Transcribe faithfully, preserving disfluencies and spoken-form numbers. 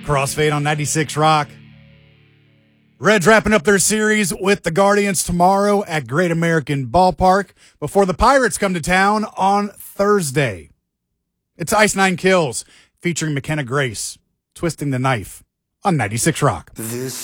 Crossfade on ninety-six Rock. Reds wrapping up their series with the Guardians tomorrow at Great American Ballpark before the Pirates come to town on Thursday. It's Ice Nine Kills featuring McKenna Grace, Twisting the Knife on ninety-six Rock. This